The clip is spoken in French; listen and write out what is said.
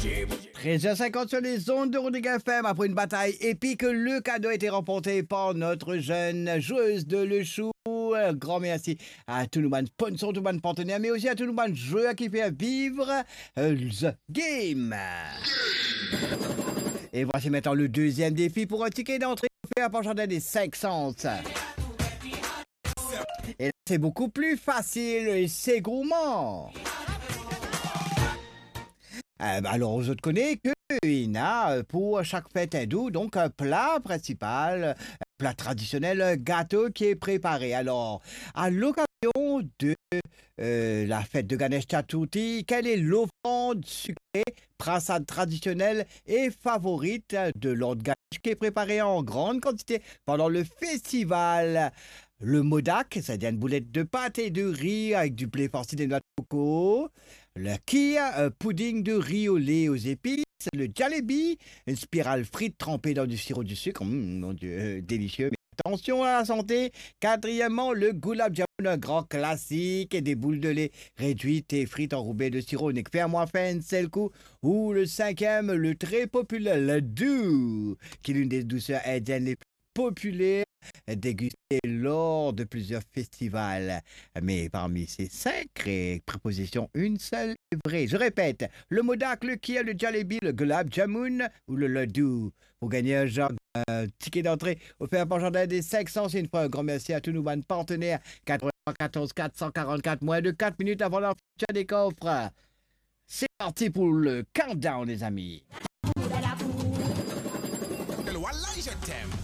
13h50 sur les ondes de Rodrigue FM. Après une bataille épique, le cadeau a été remporté par notre jeune joueuse de Le Chou. Un grand merci à tous nos sponsors, tous nos partenaires, mais aussi à tous nos joueurs qui font vivre The Game. Et voici maintenant le deuxième défi pour un ticket d'entrée offert par Jardin des 500. Et là, c'est beaucoup plus facile, c'est gourmand. Alors, vous autres connaissez qu'il y a pour chaque fête hindoue, donc un plat principal, un plat traditionnel, un gâteau qui est préparé. Alors, à l'occasion de la fête de Ganesh Chaturthi, quelle est l'offrande sucrée, prasad traditionnelle et favorite de Lord Ganesh qui est préparée en grande quantité pendant le festival? Le modak, c'est-à-dire une boulette de pâte et de riz avec du blé farci des noix de coco. Le kheer, pudding de riz au lait aux épices. Le jalebi, une spirale frite trempée dans du sirop de sucre. Mon Dieu, délicieux. Mais attention à la santé. Quatrièmement, le gulab jamun, un grand classique. Et des boules de lait réduites et frites enrobées de sirop. N'est que faire moins fin, c'est le coup. Ou le cinquième, le très populaire laddu, qui est l'une des douceurs indiennes les plus populaires, dégusté lors de plusieurs festivals. Mais parmi ces cinq prépositions, une seule est vraie. Je répète, le modak, le kheer, le jalebi, le gulab jamun ou le laddu. Pour gagner un ticket d'entrée offert par Jardin des 500, c'est une fois un grand merci à tous nos partenaires. 94 444, moins de 4 minutes avant l'envoi des coffres. C'est parti pour le countdown, les amis. Well, I je t'aime.